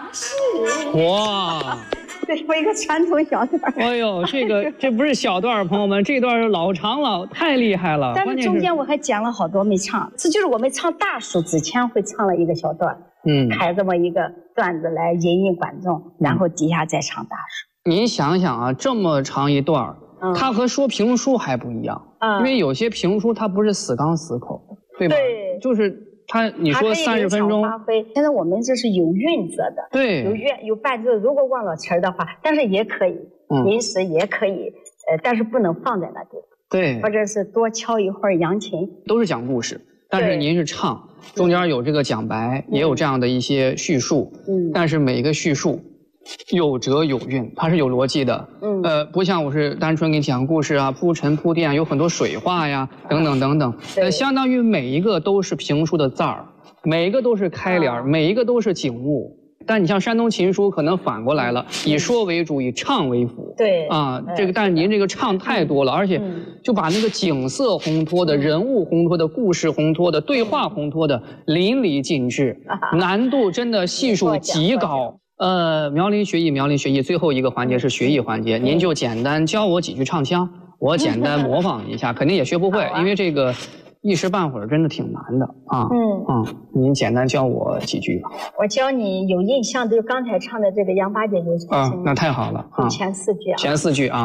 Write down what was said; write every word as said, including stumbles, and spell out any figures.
是。 哇， 这是我一个传统小段儿。 哎呦，这个这不是小段儿，朋友们，这段儿老长了，太厉害了。 但是中间我还讲了好多没唱，这就是我们唱大数之前会唱了一个小段儿， 嗯， 开这么一个段子来引引观众，然后底下再唱大数。 您想想啊，这么长一段儿， 嗯它和说评书还不一样， 嗯因为有些评书它不是死刚死口的，对吧？ 对就是它，你说三十分钟， 发挥。现在我们这是有韵则的， 对， 有乐有伴奏。如果忘了词儿的话，但是也可以， 嗯临时也可以，呃，但是不能放在那地方， 对， 或者是多敲一会儿扬琴， 都是讲故事，但是您是唱，中间有这个讲白，也有这样的一些叙述， 嗯， 但是每一个叙述有辙有韵，它是有逻辑的， 嗯， 呃，不像我是单纯给你讲故事啊，铺陈铺垫，有很多水话呀，等等等等，呃，相当于每一个都是评书的字儿，每一个都是开联，每一个都是景物。但你像山东琴书可能反过来了，以说为主，以唱为辅。 对啊，这个但是您这个唱太多了，而且就把那个景色烘托的、人物烘托的、故事烘托的、对话烘托的淋漓尽致，难度真的系数极高。呃，苗林学艺，苗林学艺，最后一个环节是学艺环节，您就简单教我几句唱腔，我简单模仿一下，肯定也学不会，因为这个。一时半会儿真的挺难的啊，嗯嗯，您简单教我几句吧。 我教你有印象的，就刚才唱的这个杨八姐就是啊，那太好了啊， 前四句啊， 前四句啊。